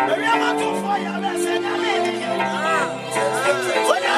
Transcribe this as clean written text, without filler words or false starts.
Maybe I'm not too far, yeah, let's say,